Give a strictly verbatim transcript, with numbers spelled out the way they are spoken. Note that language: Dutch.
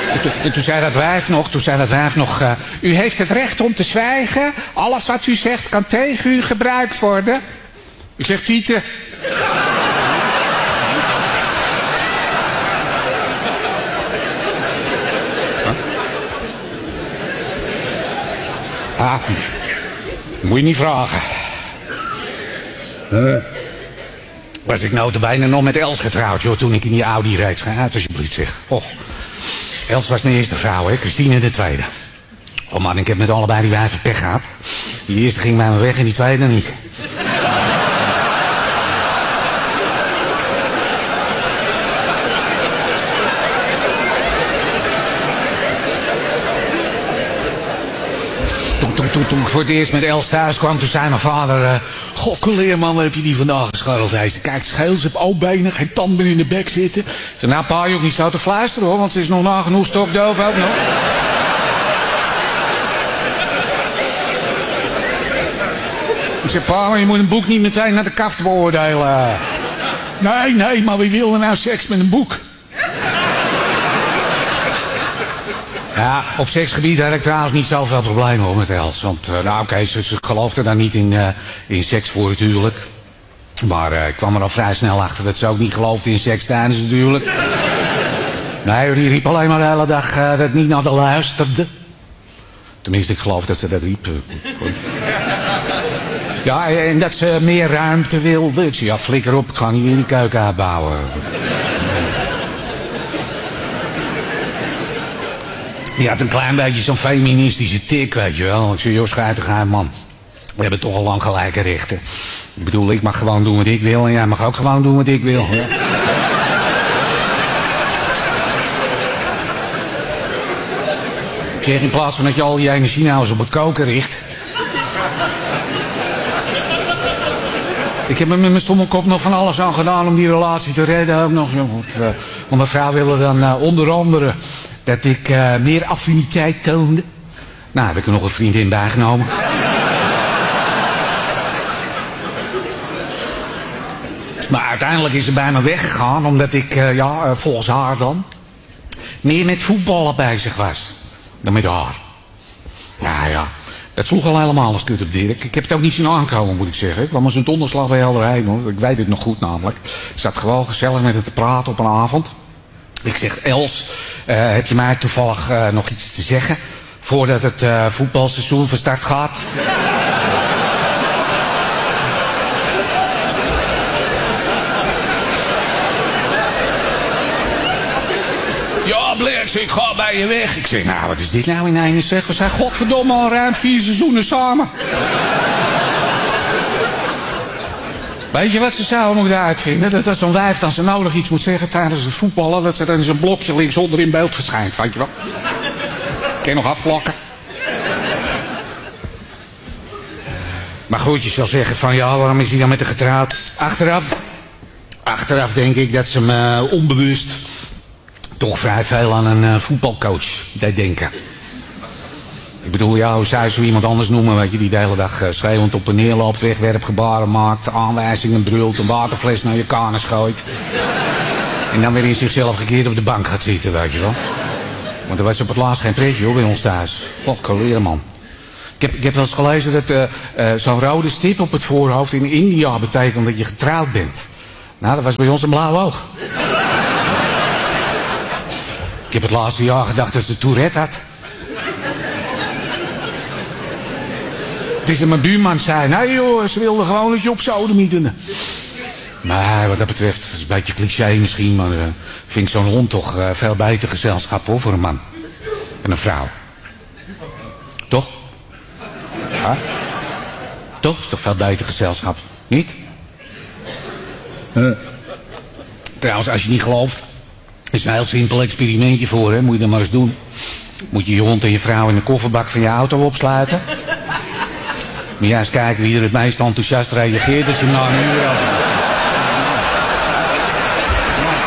En toen zei dat wijf nog, toen zei dat wijf nog... Uh, u heeft het recht om te zwijgen. Alles wat u zegt kan tegen u gebruikt worden. Ik zeg tieten. Ah, moet je niet vragen. Uh, was ik nou te bijna nog met Els getrouwd, joh, toen ik in die Audi reed. Ga uit alsjeblieft, zeg. Och, Els was mijn eerste vrouw, hè, Christine de tweede. Oh man, ik heb met allebei die wijven pech gehad. Die eerste ging bij me weg en die tweede niet. Toen, toen, toen ik voor het eerst met Els thuis kwam, toen zei mijn vader... Uh, Goh, colleerman, waar heb je die vandaag gescharreld? Hij zei, kijk, scheel, ze heeft oudbenen, geen tand meer in de bek zitten. Ik zei, nou pa, je hoeft niet zo te fluisteren hoor, want ze is nog nagenoeg stokdoof ook nog. Ik zei, pa, maar je moet een boek niet meteen naar de kaft beoordelen. Nee, nee, maar wie wil er nou seks met een boek? Ja, op seksgebied had ik trouwens niet zoveel problemen hoor, met Els. Want, uh, nou oké, okay, ze, ze geloofde daar niet in, uh, in seks voor het huwelijk. Maar uh, ik kwam er al vrij snel achter dat ze ook niet geloofde in seks tijdens het huwelijk. Nee, die riep alleen maar de hele dag uh, dat het niet naar de luisterde. Tenminste, ik geloof dat ze dat riep. Ja, en dat ze meer ruimte wilde. Ik zei, ja, flikker op, ik ga niet weer die keuken uitbouwen. Die had een klein beetje zo'n feministische tik, weet je wel. Ik zei, joh, schijtig uit, man. We hebben toch al lang gelijke rechten. Ik bedoel, ik mag gewoon doen wat ik wil en jij mag ook gewoon doen wat ik wil. Ja. Ik zeg, in plaats van dat je al die energie nou eens op het koken richt. Ik heb er met mijn stomme kop nog van alles aan gedaan om die relatie te redden ook nog. Want, uh, want mijn vrouw wilde dan uh, onder andere... dat ik uh, meer affiniteit toonde. Nou, heb ik er nog een vriendin bijgenomen. Maar uiteindelijk is ze bij me weggegaan, omdat ik, uh, ja, uh, volgens haar dan... meer met voetballen bezig was dan met haar. Ja, ja, dat sloeg al helemaal als kut op Dirk. Ik heb het ook niet zien aankomen, moet ik zeggen. Ik kwam als een donderslag bij Helder heen, hoor. Ik weet het nog goed namelijk. Ik zat gewoon gezellig met haar te praten op een avond. Ik zeg, Els, uh, heb je mij toevallig uh, nog iets te zeggen voordat het uh, voetbalseizoen van start gaat? Ja, Blex, ik ga bij je weg. Ik zeg, nou, wat is dit nou ineens? Zeg, we zijn godverdomme al ruim vier seizoenen samen. Weet je wat ze zouden moeten uitvinden? Dat als zo'n wijf dan ze nodig iets moet zeggen tijdens het voetballen... dat ze dan in zo'n blokje linksonder in beeld verschijnt, weet je wel? Kun je nog afvlakken? Maar goed, je zal zeggen van ja, waarom is hij dan met haar getrouwd? Achteraf, achteraf denk ik dat ze me onbewust... toch vrij veel aan een uh, voetbalcoach deed denken. Ik bedoel, ja, hoe zou je zo iemand anders noemen, weet je, die de hele dag uh, schreeuwend op en neer loopt, wegwerpgebaren maakt, aanwijzingen brult, een waterfles naar je kanus gooit. En dan weer in zichzelf gekeerd op de bank gaat zitten, weet je wel. Want er was op het laatst geen pretje, hoor, bij ons thuis. God, coleren, man. Ik heb, ik heb wel eens gelezen dat uh, uh, zo'n rode stip op het voorhoofd in India betekent dat je getrouwd bent. Nou, dat was bij ons een blauw oog. Ik heb het laatste jaar gedacht dat ze Tourette had. Het is dat mijn buurman zei, nee joh, ze wilde gewoon dat je op sodemieten. Maar wat dat betreft, dat is een beetje cliché misschien, maar uh, vind ik zo'n hond toch uh, veel beter gezelschap hoor, voor een man. En een vrouw. Toch? Ja? Toch? Is toch veel beter gezelschap? Niet? Uh. Trouwens, als je niet gelooft, is een heel simpel experimentje voor, hè? Moet je dat maar eens doen. Moet je je hond en je vrouw in de kofferbak van je auto opsluiten. Moet jij eens kijken wie er het meest enthousiast reageert als je hem na een uur...